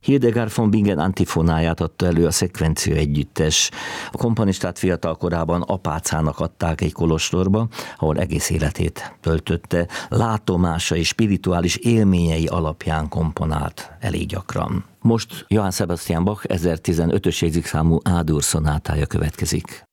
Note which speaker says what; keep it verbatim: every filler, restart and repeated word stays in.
Speaker 1: Hildegard von Bingen antifonáját adta elő a Szekvencia együttes. A komponistát fiatal korában apácának adták egy kolostorba, ahol egész életét töltötte. Látomása és spirituális élményei alapján komponált elég gyakran. Most Johann Sebastian Bach ezertizenötös jegyzékszámú A-dur szonátája következik.